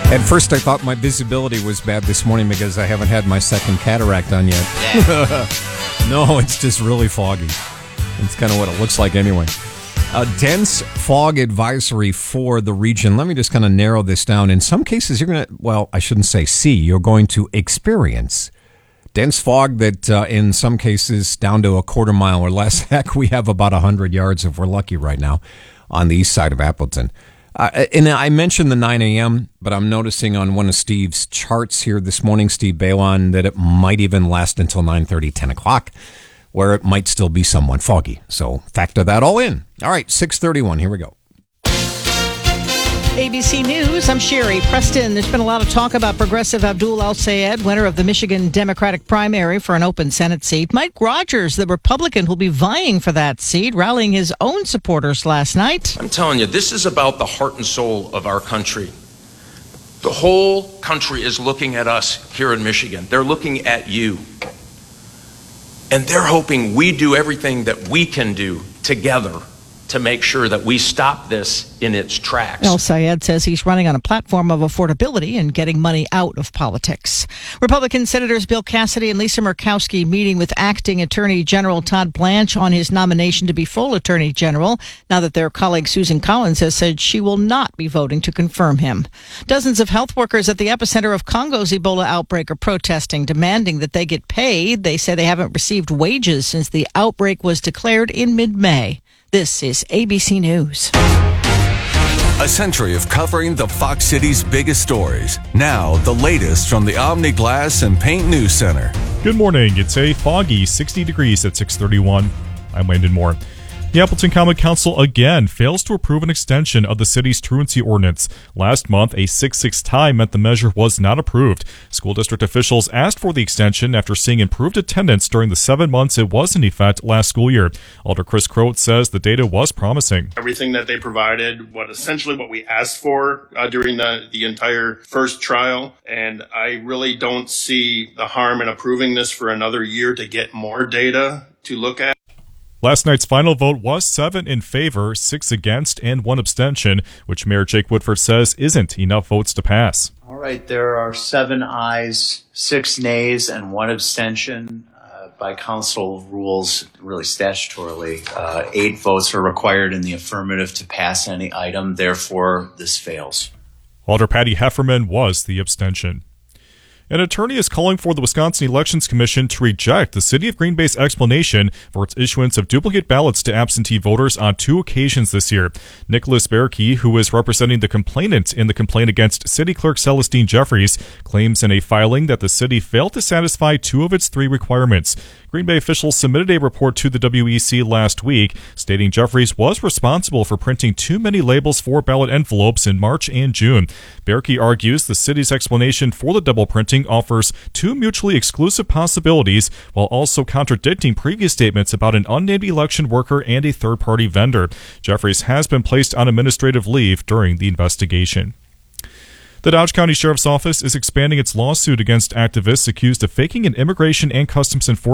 At first, I thought my visibility was bad this morning because I haven't had my second cataract done yet. No, it's just really foggy. It's kind of what it looks like anyway. A dense fog advisory for the region. Let me just kind of narrow this down. In some cases, you're going to, well, I shouldn't say see, you're going to experience dense fog that in some cases down to a quarter mile or less. Heck, we have about 100 yards if we're lucky right now on the east side of Appleton. And I mentioned the 9 a.m., but I'm noticing on one of Steve's charts here this morning, Steve Balon, that it might even last until 9:30, 10 o'clock, where it might still be somewhat foggy. So factor that all in. All right, 6:31, here we go. ABC News, I'm Sherry Preston. There's been a lot of talk about Progressive Abdul El-Sayed, winner of the Michigan Democratic primary for an open Senate seat. Mike Rogers, the Republican who'll be vying for that seat, rallying his own supporters last night. I'm telling you, this is about the heart and soul of our country. The whole country is looking at us here in Michigan. They're looking at you. And they're hoping we do everything that we can do together to make sure that we stop this in its tracks. El-Sayed says he's running on a platform of affordability and getting money out of politics. Republican Senators Bill Cassidy and Lisa Murkowski meeting with acting Attorney General Todd Blanche on his nomination to be full Attorney General, now that their colleague Susan Collins has said she will not be voting to confirm him. Dozens of health workers at the epicenter of Congo's Ebola outbreak are protesting, demanding that they get paid. They say they haven't received wages since the outbreak was declared in mid-May. This is ABC News. A century of covering the Fox City's biggest stories. Now, the latest from the Omni Glass and Paint News Center. Good morning. It's a foggy 60 degrees at 6:31. I'm Landon Moore. The Appleton Common Council again fails to approve an extension of the city's truancy ordinance. Last month, a 6-6 tie meant the measure was not approved. School district officials asked for the extension after seeing improved attendance during the 7 months it was in effect last school year. Alder Chris Croat says the data was promising. Everything that they provided, essentially what we asked for during the entire first trial, and I really don't see the harm in approving this for another year to get more data to look at. Last night's final vote was 7 in favor, 6 against, and 1 abstention, which Mayor Jake Woodford says isn't enough votes to pass. All right, there are 7 ayes, 6 nays, and 1 abstention. By council rules, really statutorily, 8 votes are required in the affirmative to pass any item. Therefore, this fails. Alder Patty Hefferman was the abstention. An attorney is calling for the Wisconsin Elections Commission to reject the City of Green Bay's explanation for its issuance of duplicate ballots to absentee voters on 2 occasions this year. Nicholas Berkey, who is representing the complainant in the complaint against City Clerk Celestine Jeffries, claims in a filing that the city failed to satisfy 2 of its 3 requirements. Green Bay officials submitted a report to the WEC last week, stating Jeffries was responsible for printing too many labels for ballot envelopes in March and June. Berkey argues the city's explanation for the double printing offers 2 mutually exclusive possibilities, while also contradicting previous statements about an unnamed election worker and a third-party vendor. Jeffries has been placed on administrative leave during the investigation. The Dodge County Sheriff's Office is expanding its lawsuit against activists accused of faking an immigration and customs enforcement